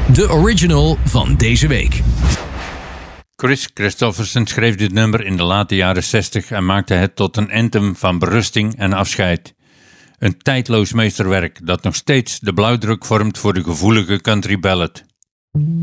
De original van deze week. Chris Christofferson schreef dit nummer in de late jaren 60 en maakte het tot een anthem van berusting en afscheid. Een tijdloos meesterwerk dat nog steeds de blauwdruk vormt voor de gevoelige country ballad.